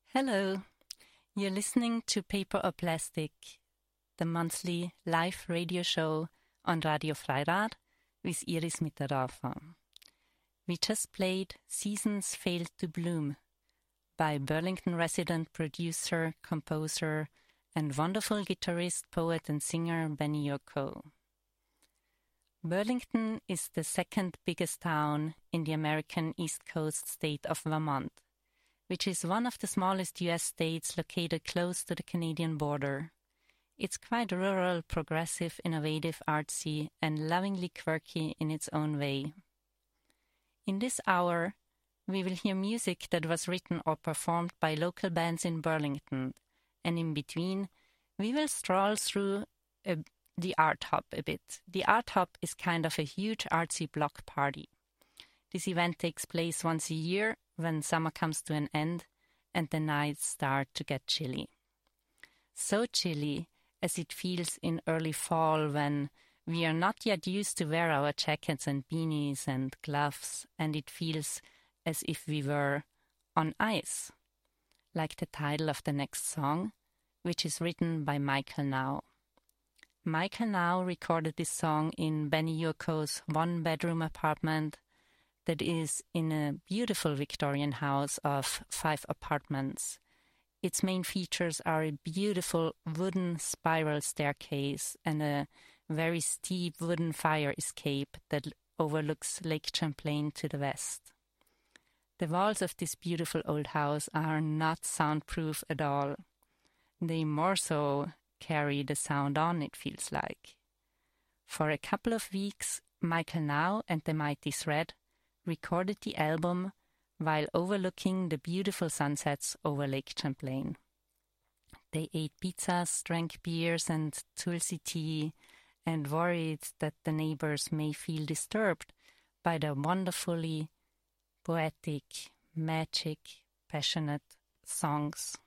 Hello, you're listening to Paper or Plastic, the monthly live radio show on Radio Freirad with Iris Mitterdorfer. We just played Seasons Failed to Bloom by Burlington resident producer, composer, and wonderful guitarist, poet and singer Benny Yoko. Burlington is the second biggest town in the American East Coast state of Vermont, which is one of the smallest U.S. states located close to the Canadian border. It's quite rural, progressive, innovative, artsy, and lovingly quirky in its own way. In this hour, we will hear music that was written or performed by local bands in Burlington, and in between, we will stroll through the Art Hub a bit. The Art Hub is kind of a huge artsy block party. This event takes place once a year when summer comes to an end and the nights start to get chilly. So chilly as it feels in early fall when we are not yet used to wear our jackets and beanies and gloves, and it feels as if we were on ice, like the title of the next song, which is written by Michael Now. Michael Now recorded this song in Benny Yoko's one-bedroom apartment that is in a beautiful Victorian house of 5 apartments. Its main features are a beautiful wooden spiral staircase and a very steep wooden fire escape that overlooks Lake Champlain to the west. The walls of this beautiful old house are not soundproof at all. They more so carry the sound on, it feels like. For a couple of weeks, Michael Now and the Mighty Thread recorded the album while overlooking the beautiful sunsets over Lake Champlain. They ate pizzas, drank beers and tulsi tea, and worried that the neighbors may feel disturbed by the wonderfully poetic, magic, passionate songs.